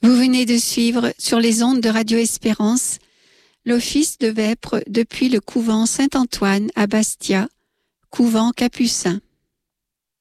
Vous venez de suivre sur les ondes de Radio Espérance l'office de vêpres depuis le couvent Saint-Antoine à Bastia, couvent capucin.